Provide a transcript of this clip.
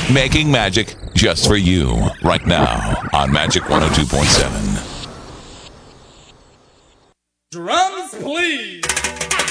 Making magic just for you right now on Magic 102.7. Drums, please.